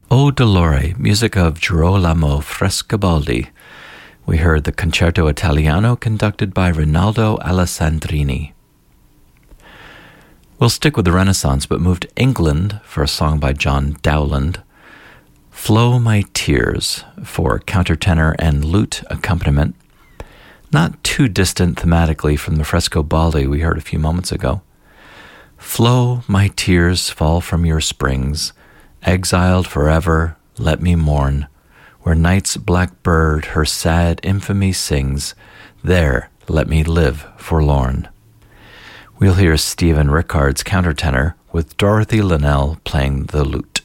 O Dolore, music of Girolamo Frescobaldi. We heard the Concerto Italiano conducted by Rinaldo Alessandrini. We'll stick with the Renaissance, but move to England for a song by John Dowland. Flow My Tears for countertenor and lute accompaniment. Not too distant thematically from the Frescobaldi we heard a few moments ago. Flow my tears fall from your springs, exiled forever, let me mourn. Where night's black bird her sad infamy sings, there let me live forlorn. We'll hear Stephen Rickard's countertenor with Dorothy Linnell playing the lute.